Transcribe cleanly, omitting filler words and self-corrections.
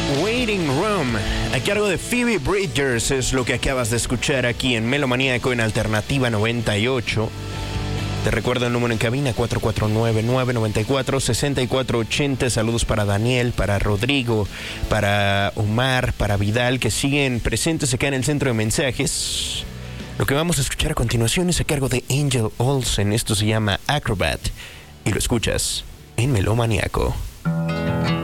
Waiting Room, a cargo de Phoebe Bridgers, es lo que acabas de escuchar aquí en Melomaníaco en Alternativa 98. Te recuerdo el número en cabina, 449-994-6480. Saludos para Daniel, para Rodrigo, para Omar, para Vidal, que siguen presentes acá en el centro de mensajes. Lo que vamos a escuchar a continuación es a cargo de Angel Olsen. Esto se llama Acrobat y lo escuchas en Melomaníaco.